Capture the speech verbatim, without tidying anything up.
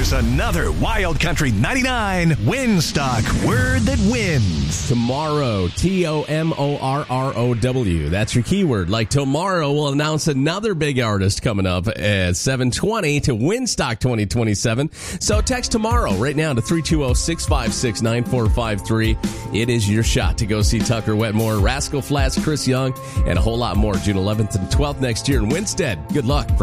Here's another Wild Country ninety-nine Winstock Word That Wins. Tomorrow, T O M O R R O W. That's your keyword. Like tomorrow, we'll announce another big artist coming up at seven twenty to Winstock twenty twenty-seven. So text tomorrow right now to three two zero, six five six, nine four five three. It is your shot to go see Tucker Wetmore, Rascal Flatts, Chris Young, and a whole lot more June eleventh and twelfth next year in Winstead. Good luck. For